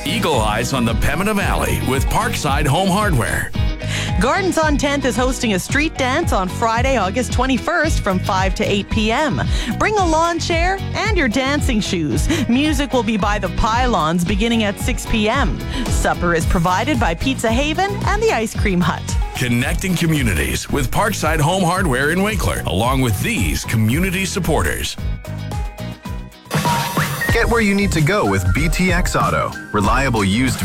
Eagle Eyes on the Pembina Valley with Parkside Home Hardware. Gardens on 10th is hosting a street dance on Friday, August 21st from 5 to 8 p.m. Bring a lawn chair and your dancing shoes. Music will be by the Pylons beginning at 6 p.m. Supper is provided by Pizza Haven and the Ice Cream Hut. Connecting communities with Parkside Home Hardware in Winkler, along with these community supporters. Get where you need to go with BTX Auto. Reliable used